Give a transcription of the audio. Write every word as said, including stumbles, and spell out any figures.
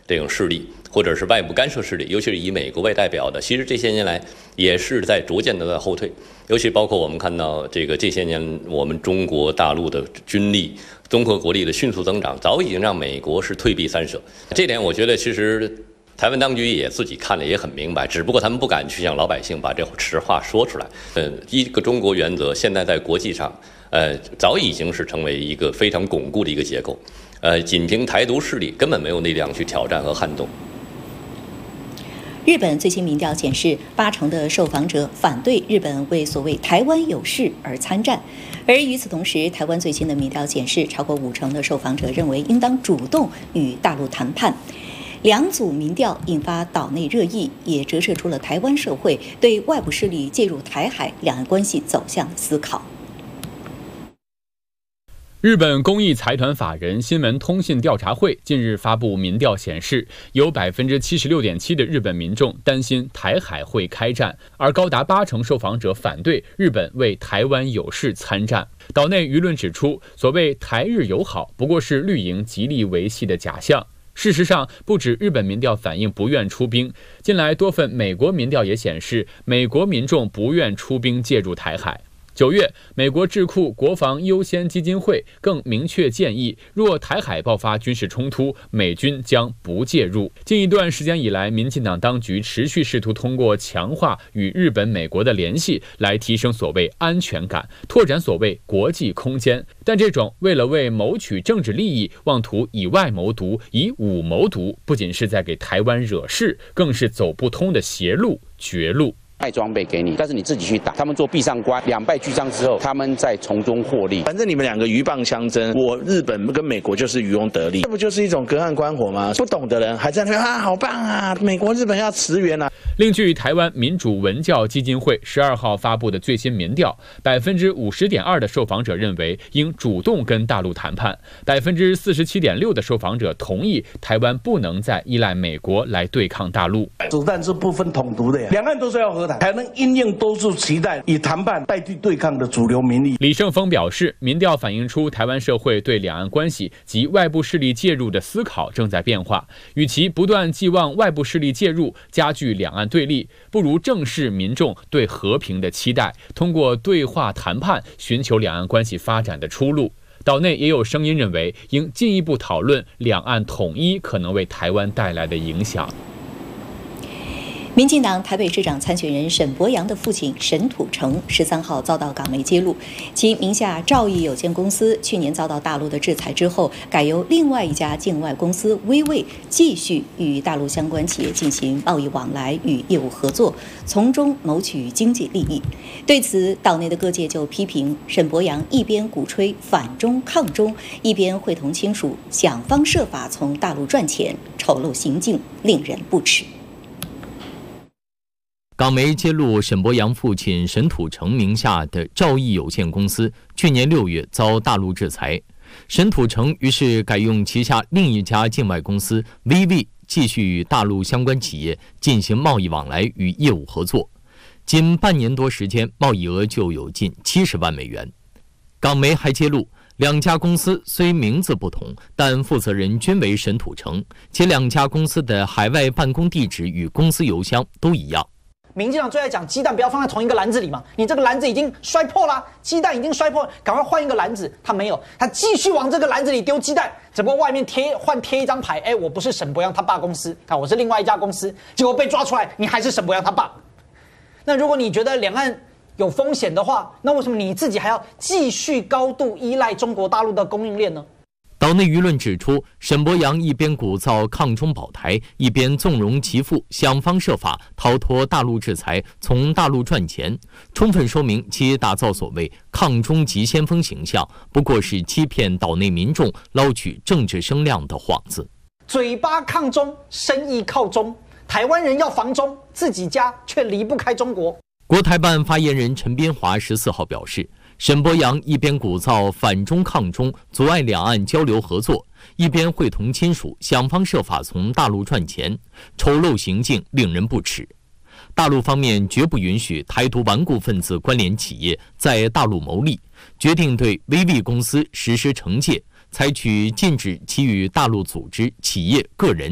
这种势力，或者是外部干涉势力，尤其是以美国为代表的，其实这些年来也是在逐渐的在后退。尤其包括我们看到这个这些年我们中国大陆的军力、综合国力的迅速增长，早已经让美国是退避三舍。这点我觉得其实台湾当局也自己看了也很明白，只不过他们不敢去向老百姓把这实话说出来。嗯，一个中国原则现在在国际上，呃，早已经是成为一个非常巩固的一个结构。呃，仅凭台独势力根本没有力量去挑战和撼动。 日本最新民调显示，八成的受访者反对日本为所谓台湾有事而参战，而与此同时，台湾最新的民调显示，超过五成的受访者认为应当主动与大陆谈判。两组民调引发岛内热议，也折射出了台湾社会对外部势力介入台海两岸关系走向的思考。 日本公益财团法人新闻通信调查会近日发布民调显示，有 百分之七十六点七 的日本民众担心台海会开战，而高达八成受访者反对日本为台湾有事参战。岛内舆论指出，所谓台日友好不过是绿营极力维系的假象。事实上，不止日本民调反映不愿出兵，近来多份美国民调也显示，美国民众不愿出兵介入台海。九月，美国智库国防优先基金会更明确建议，若台海爆发军事冲突，美军将不介入。近一段时间以来，民进党当局持续试图通过强化与日本、美国的联系，来提升所谓安全感，拓展所谓国际空间。但这种为了为谋取政治利益，妄图以外谋独、以武谋独，不仅是在给台湾惹事，更是走不通的邪路、绝路。 卖装备给你，但是你自己去打，他们做闭上关，两败俱伤之后，他们再从中获利。 反正你们两个鹬蚌相争，我日本跟美国就是渔翁得利，这不就是一种隔岸观火吗？不懂的人还在那边啊，好棒啊，美国日本要驰援啊。 另据台湾民主文教基金会十二号发布的最新民调，百分之五十点二的受访者认为应主动跟大陆谈判，百分之四十七点六的受访者同意台湾不能再依赖美国来对抗大陆。 子弹是不分统独的呀，两岸都是要和谈。才能因应多数期待，以谈判代替对抗的主流民意。 李胜峰表示，民调反映出台湾社会对两岸关系及外部势力介入的思考正在变化。与其不断寄望外部势力介入加剧两岸对立，不如正视民众对和平的期待，通过对话谈判寻求两岸关系发展的出路。岛内也有声音认为，应进一步讨论两岸统一可能为台湾带来的影响。 民进党台北市长参选人沈伯洋的父亲沈土城十三号遭到港媒揭露，其名下兆易有限公司去年遭到大陆的制裁之后，改由另外一家境外公司威卫继续与大陆相关企业进行贸易往来与业务合作，从中谋取经济利益。对此，岛内的各界就批评沈伯洋一边鼓吹反中抗中，一边会同亲属想方设法从大陆赚钱，丑陋行径令人不齿。 港媒揭露，沈伯洋父亲沈土城名下的兆易有限公司去年六月遭大陆制裁，沈土城于是改用旗下另一家境外公司 V V 继续与大陆相关企业进行贸易往来与业务合作，仅半年多时间，贸易额就有近七十万美元。港媒还揭露，两家公司虽名字不同，但负责人均为沈土城，且两家公司的海外办公地址与公司邮箱都一样。 民进党最爱讲鸡蛋不要放在同一个篮子里嘛，你这个篮子已经摔破了，鸡蛋已经摔破了，赶快换一个篮子。他没有，他继续往这个篮子里丢鸡蛋，只不过外面贴换贴一张牌，哎，我不是沈伯洋他爸公司，看我是另外一家公司，结果被抓出来，你还是沈伯洋他爸。那如果你觉得两岸有风险的话，那为什么你自己还要继续高度依赖中国大陆的供应链呢？ 岛内舆论指出，沈伯洋一边鼓噪抗中保台，一边纵容其父想方设法逃脱大陆制裁，从大陆赚钱，充分说明其打造所谓抗中急先锋形象，不过是欺骗岛内民众捞取政治声量的幌子。 嘴巴抗中，生意靠中，台湾人要防中，自己家却离不开中国。 国台办发言人陈斌华十四号表示，沈伯洋一边鼓噪反中抗中，阻碍两岸交流合作，一边会同亲属想方设法从大陆赚钱，丑陋行径令人不齿。大陆方面绝不允许台独顽固分子关联企业在大陆牟利，决定对威力公司实施惩戒，采取禁止其与大陆组织、企业、个人